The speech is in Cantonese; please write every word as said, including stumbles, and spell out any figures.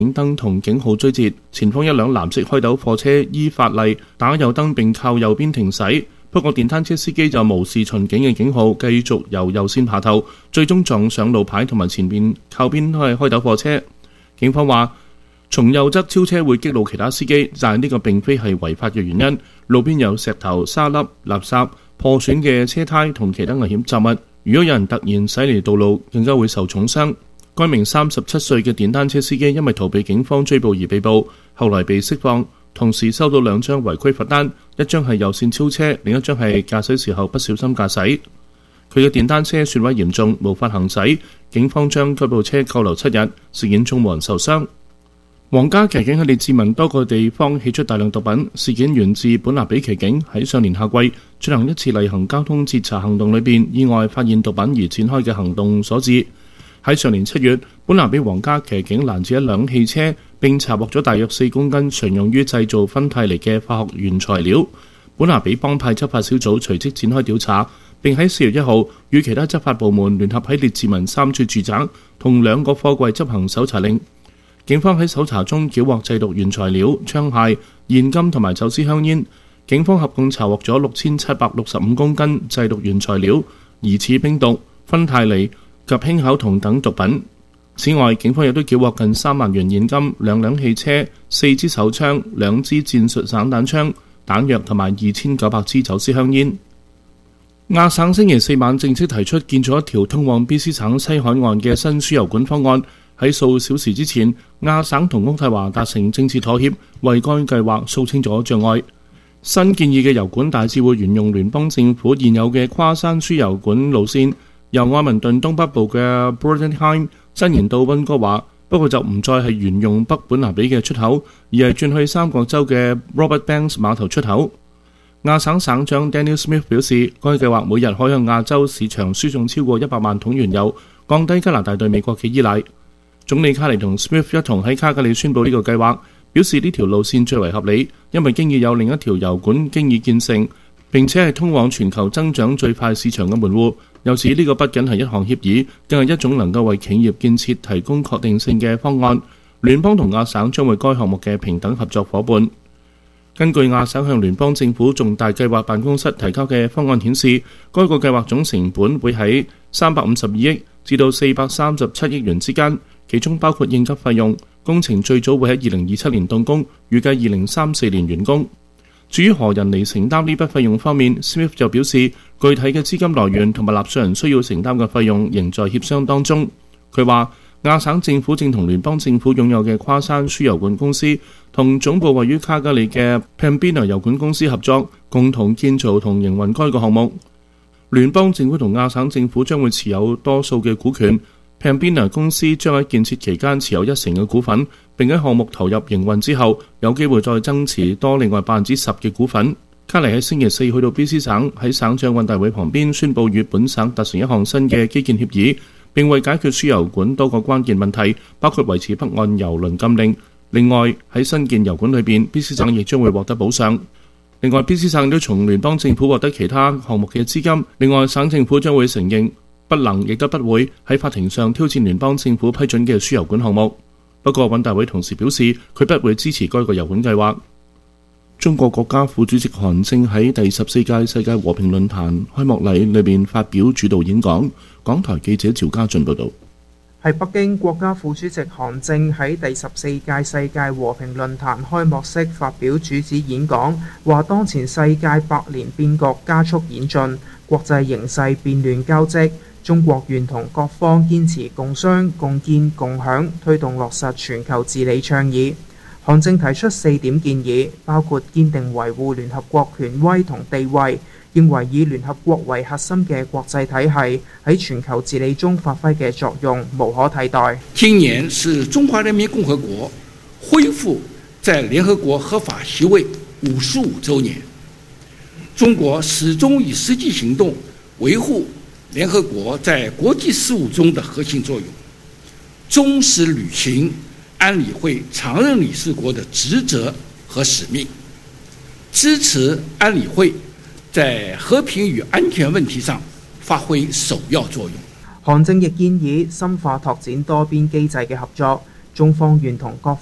警燈同警號追截，前方一輛藍色開斗貨車依法例打右燈並靠右邊停駛。不過電單車司機就無視巡警嘅警號，繼續由右線爬頭，最終撞上路牌同埋前邊靠邊都係開斗貨車。警方話，從右側超車會激怒其他司機，但係呢個並非係違法嘅原因。路邊有石頭、沙粒、垃圾、破損嘅車胎同其他危險雜物，如果有人突然駛離道路，更加會受重傷。該名三十七歲嘅電單車司機因為逃避警方追捕而被捕，後來被釋放，同時收到兩張違規罰單，一張係右線超車，另一張係駕駛時候不小心駕駛。佢嘅電單車損毀嚴重，無法行駛，警方將該部車扣留七日，事件中冇人受傷。皇家騎警喺列治文多個地方起出大量毒品，事件源自本拿比騎警喺上年夏季進行一次例行交通截查行動裏邊意外發現毒品而展開嘅行動所致。喺上年七月，本拿比皇家騎警攔截一輛汽車，並查獲咗大約四公斤常用於製造芬太尼嘅化學原材料。本拿比幫派執法小組隨即展開調查，並喺四月一號與其他執法部門聯合喺列治文三處住宅同兩個貨櫃執行搜查令。警方喺搜查中繳獲製毒原材料、槍械、現金同埋走私香煙。警方合共查獲咗六千七百六十五公斤製毒原材料、疑似冰毒、芬太尼及氫口酮等毒品。此外，警方亦都繳獲近三萬元現金、兩輛汽車、四支手槍、兩支戰術散彈槍、彈藥同埋二千九百支走私香煙。亞省星期四晚正式提出建造一條通往 B C 省西海岸嘅新輸油管方案。喺數小時之前，亞省同渥太華達成政治妥協，為該計劃掃清咗障礙。新建議嘅油管大致會沿用聯邦政府現有嘅跨山輸油管路線，由愛民頓東北部嘅 Bordenheim 伸延到溫哥華，不過就唔再係沿用北本拿比嘅出口，而係轉去三角洲嘅 Robert Banks 碼頭出口。亞省省長 Daniel Smith 表示，該計劃每日可向亞洲市場輸送超過一百萬桶原油，降低加拿大對美國嘅依賴。總理卡尼同 Smith 一同喺卡加里宣布呢個計劃，表示呢條路線最為合理，因為經已有另一條油管經已建成，並且係通往全球增長最快市場嘅門戶。又指呢個不僅係一項協議，更係一種能夠為企業建設提供確定性嘅方案。聯邦同亞省將為該項目嘅平等合作夥伴。根據亞省向聯邦政府重大計劃辦公室提交嘅方案顯示，該個計劃總成本會喺三百五十二億至到四百三十七億元之間。其中包括應急費用，工程最早會喺二零二七年動工，預計二零三四年完工。至於何人嚟承擔呢筆費用方面 ，Smith 就表示，具體嘅資金來源同埋納稅人需要承擔嘅費用仍在協商當中。佢話，亞省政府正同聯邦政府擁有嘅跨山輸油管公司同總部位於卡加里嘅 Pembina 油管公司合作，共同建造同營運該個項目。聯邦政府同亞省政府將會持有多數嘅股權。Pembina 公司將喺建設期間持有一成嘅股份，並喺項目投入營運之後，有機會再增持多另外百分之十嘅股份。卡尼喺星期四去到 B C 省，喺省長運大會旁邊宣布與本省達成一項新嘅基建協議，並為解決輸油管多個關鍵問題，包括維持北岸油輪禁令。另外喺新建油管裏邊 ，B C 省亦將會獲得補償。另外 ，B C 省都從聯邦政府獲得其他項目嘅資金。另外，省政府將會承認不能亦都不會喺法庭上挑戰聯邦政府批准嘅輸油管項目。不過，穩大會同時表示，佢不會支持該個油管計劃。中國國家副主席韓正喺第十四屆世界和平論壇開幕禮裏面發表主導演講。港台記者趙家俊報道。 喺北京，國家副主席韓正喺第十四屆世界和平論壇開幕式發表主旨演講，話當前世界百年變局加速演進，國際形勢變亂交織。中國願同各方堅持共商、共建、共享，推動落實全球治理倡議。韓正提出四點建議，包括堅定維護聯合國權威同地位，認為以聯合國為核心嘅國際體系喺全球治理中發揮嘅作用無可替代。 今年是中華人民共和國恢復在聯合國合法席位五十五週年，中國始終以實際行動維護聯合國在國際事務中的核心作用，忠實履行安理會常任理事國的職責和使命，支持安理會在和平與安全問題上發揮首要作用。 韓正亦建議深化拓展多邊機制嘅合作， 中方願同各